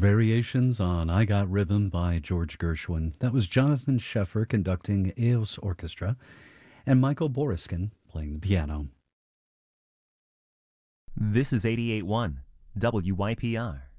Variations on I Got Rhythm by George Gershwin. That was Jonathan Sheffer conducting Eos Orchestra and Michael Boriskin playing the piano. This is 88.1 WYPR.